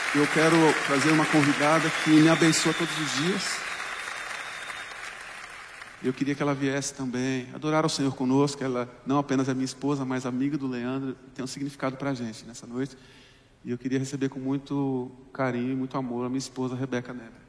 eu quero trazer uma convidada que me abençoa todos os dias. Eu queria que ela viesse também adorar o Senhor conosco. Ela não apenas é minha esposa, mas amiga do Leandro. Tem um significado para a gente nessa noite. E eu queria receber com muito carinho e muito amor a minha esposa, Rebeca Nebre.